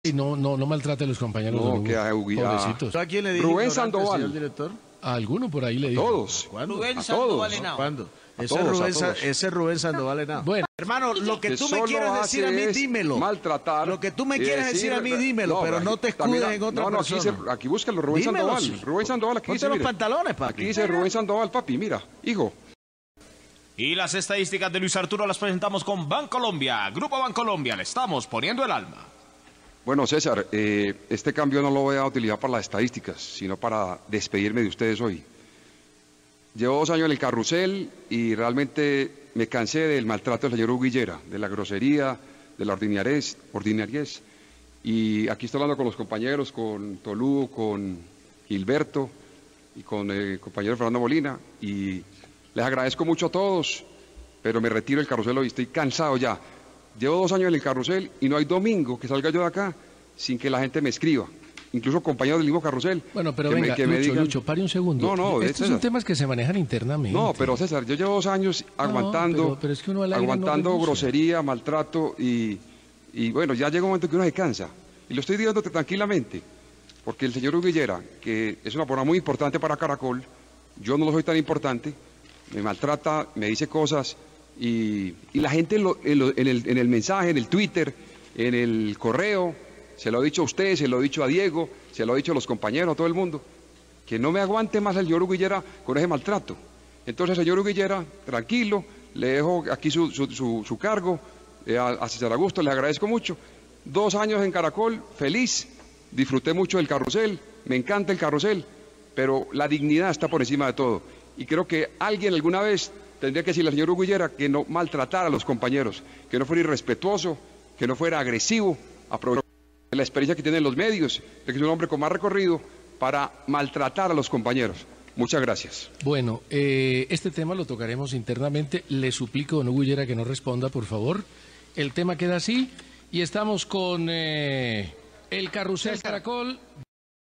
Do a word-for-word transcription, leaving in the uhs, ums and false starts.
Y no, no, no maltrate a los compañeros. No, de que a Hugo, pobrecitos. ¿A quién le dijo Rubén ignorante, Sandoval. señor director? A alguno por ahí le A dijo. todos. ¿Cuándo? Rubén A Sandoval todos. Henao. ¿Cuándo? A Ese, todos, es a Rubén, Sa- todos. ese es Rubén Sandoval Henao. Bueno, Hermano, lo que Que tú me solo quieres decir a mí, hace es dímelo. maltratar. Lo que tú me y quieres decir a mí, dímelo, pero aquí- no te también- escudes en otra no, no, aquí, persona. dice- aquí búscalo, Rubén Dímelo, Sandoval. sí. Rubén Sandoval, aquí Ponte dice, los mire. pantalones, papi. Aquí dice Rubén Sandoval, papi, mira, hijo. Y las estadísticas de Luis Arturo las presentamos con Bancolombia. Grupo Bancolombia, le estamos poniendo el alma. Bueno, César, eh, este cambio no lo voy a utilizar para las estadísticas, sino para despedirme de ustedes hoy. Llevo dos años en el carrusel y realmente me cansé del maltrato del señor Hugo Higuera, de la grosería, de la ordinariez, ordinariez. Y aquí estoy hablando con los compañeros, con Tolú, con Gilberto y con el compañero Fernando Molina. Y les agradezco mucho a todos, pero me retiro del carrusel hoy, estoy cansado ya. Llevo dos años en el carrusel y no hay domingo que salga yo de acá sin que la gente me escriba. Incluso compañeros del mismo carrusel. bueno, pero que venga, me, que me Lucho, digan, Lucho, pare un segundo. No, no, Estos César. son temas que se manejan internamente. No, pero César, yo llevo dos años aguantando, pero- pero es que uno al aire no aguantando renuncia. grosería, maltrato y, y bueno, ya llega un momento que uno se cansa. Y lo estoy diciendo tranquilamente, porque el señor Hugo Higuera, que es una persona muy importante para Caracol, yo no lo soy tan importante, me maltrata, me dice cosas y, y la gente en, lo- en lo- en el, en el mensaje, en el Twitter, en el correo, se lo he dicho a usted, se lo he dicho a Diego, se lo he dicho a los compañeros, a todo el mundo, que no me aguante más el señor Hugo Higuera con ese maltrato. Entonces, señor Hugo Higuera, tranquilo, le dejo aquí su, su, su, su cargo, eh, a, a César Augusto, le agradezco mucho. Dos años en Caracol, feliz, disfruté mucho del carrusel, me encanta el carrusel, pero la dignidad está por encima de todo. Y creo que alguien alguna vez tendría que decirle al señor Hugo Higuera que no maltratara a los compañeros, que no fuera irrespetuoso, que no fuera agresivo, aprovechar la experiencia que tienen los medios, de que es un hombre con más recorrido para maltratar a los compañeros. Muchas gracias. Bueno, eh, este tema lo tocaremos internamente. Le suplico, don Hugo Higuera, que no responda, por favor. El tema queda así y estamos con eh, el Carrusel Caracol.